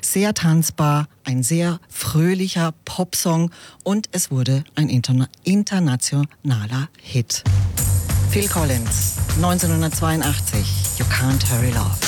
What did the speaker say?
sehr tanzbar, ein sehr fröhlicher Popsong und es wurde ein internationaler Hit. Phil Collins, 1982, You Can't Hurry Love.